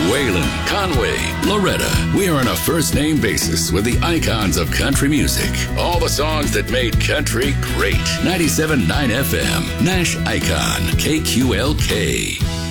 Waylon, Conway, Loretta. We are on a first name basis with the icons of country music. All the songs that made country great. 97.9 FM, Nash Icon, KQLK.